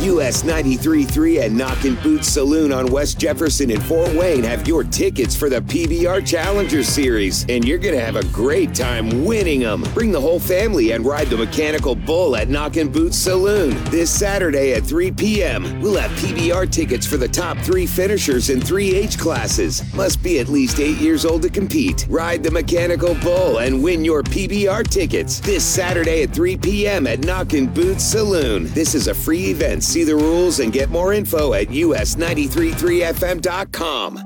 US 93.3 and Knockin' Boots Saloon on West Jefferson in Fort Wayne have your tickets for the PBR Challenger Series, and you're going to have a great time winning them. Bring the whole family and ride the Mechanical Bull at Knockin' Boots Saloon. This Saturday at 3 p.m., we'll have PBR tickets for the top 3 finishers in 3 age classes. Must be at least 8 years old to compete. Ride the Mechanical Bull and win your PBR tickets this Saturday at 3 p.m. at Knockin' Boots Saloon. This is a free event. See the rules and get more info at us933fm.com.